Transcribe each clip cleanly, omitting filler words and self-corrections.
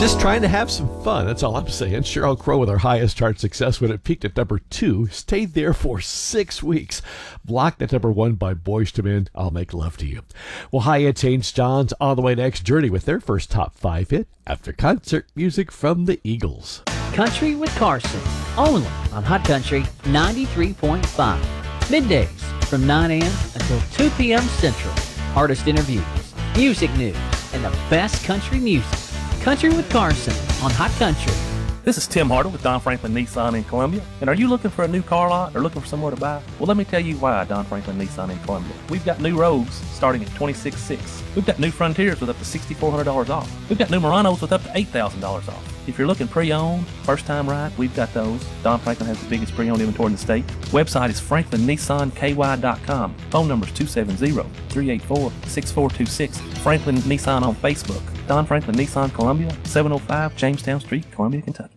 Just trying to have some fun. That's all I'm saying. Sheryl Crow with her highest chart success when it peaked at number 2. Stayed there for 6 weeks. Blocked at number 1 by Boyz II Men, I'll Make Love to You. Well, Hyatt St. John's on the way next. Journey with their first top 5 hit after concert music from the Eagles. Country with Carson, only on Hot Country 93.5. Middays from 9 a.m. until 2 p.m. Central. Artist interviews, music news, and the best country music. Country with Carson on Hot Country. This is Tim Harder with Don Franklin Nissan in Columbia. And are you looking for a new car lot or looking for somewhere to buy? Well, let me tell you why Don Franklin Nissan in Columbia. We've got new Rogues starting at $26,600. We've got new Frontiers with up to $6,400 off. We've got new Muranos with up to $8,000 off. If you're looking pre-owned, first time right, we've got those. Don Franklin has the biggest pre-owned inventory in the state. Website is franklinnissanky.com. Phone number is 270-384-6426. Franklin Nissan on Facebook. Don Franklin Nissan Columbia, 705 Jamestown Street, Columbia, Kentucky.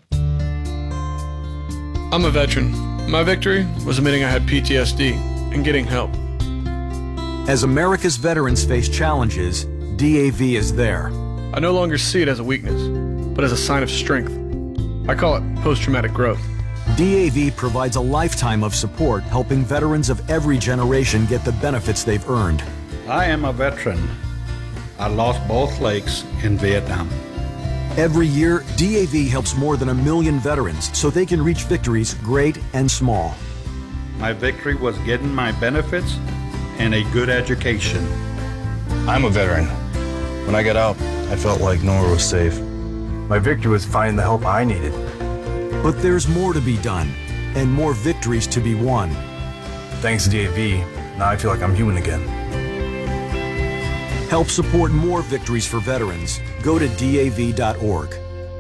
I'm a veteran. My victory was admitting I had PTSD and getting help. As America's veterans face challenges, DAV is there. I no longer see it as a weakness, but as a sign of strength. I call it post-traumatic growth. DAV provides a lifetime of support, helping veterans of every generation get the benefits they've earned. I am a veteran. I lost both legs in Vietnam. Every year, DAV helps more than 1 million veterans so they can reach victories great and small. My victory was getting my benefits and a good education. I'm a veteran. When I got out, I felt like nowhere was safe. My victory was finding the help I needed. But there's more to be done and more victories to be won. Thanks to DAV, now I feel like I'm human again. Help support more victories for veterans. Go to DAV.org.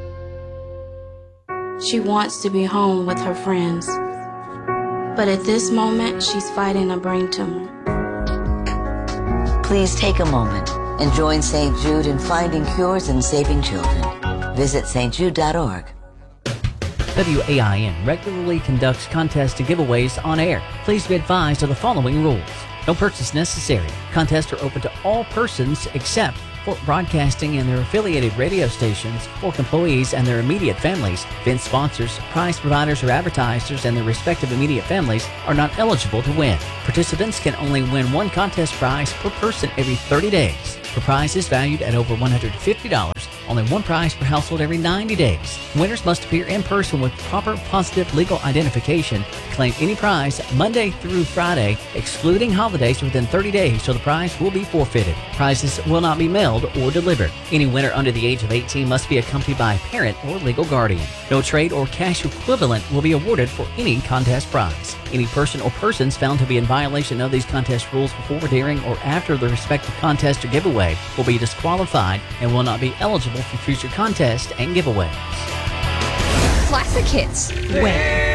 She wants to be home with her friends. But at this moment, she's fighting a brain tumor. Please take a moment and join St. Jude in finding cures and saving children. Visit stjude.org. WAIN regularly conducts contests and giveaways on air. Please be advised of the following rules. No purchase necessary. Contests are open to all persons except for broadcasting and their affiliated radio stations, work employees and their immediate families. Event sponsors, prize providers, or advertisers and their respective immediate families are not eligible to win. Participants can only win one contest prize per person every 30 days. For prizes valued at over $150, only one prize per household every 90 days. Winners must appear in person with proper positive legal identification. Claim any prize Monday through Friday, excluding holidays within 30 days, so the prize will be forfeited. Prizes will not be mailed or delivered. Any winner under the age of 18 must be accompanied by a parent or legal guardian. No trade or cash equivalent will be awarded for any contest prize. Any person or persons found to be in violation of these contest rules before, during, or after the respective contest or giveaway will be disqualified and will not be eligible for future contests and giveaways. Classic hits. When?